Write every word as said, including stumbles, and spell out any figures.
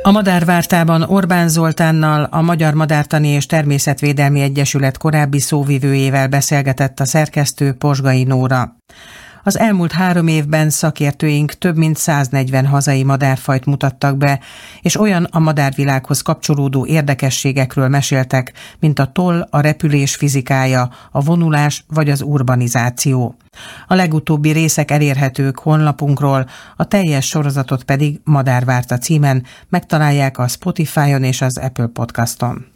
A Madárvártában Orbán Zoltánnal, a Magyar Madártani és Természetvédelmi Egyesület korábbi szóvivőjével beszélgetett a szerkesztő, Posgai Nóra. Az elmúlt három évben szakértőink több mint száznegyven hazai madárfajt mutattak be, és olyan a madárvilághoz kapcsolódó érdekességekről meséltek, mint a toll, a repülés fizikája, a vonulás vagy az urbanizáció. A legutóbbi részek elérhetők honlapunkról, a teljes sorozatot pedig Madárvárta címen megtalálják a Spotify-on és az Apple Podcaston.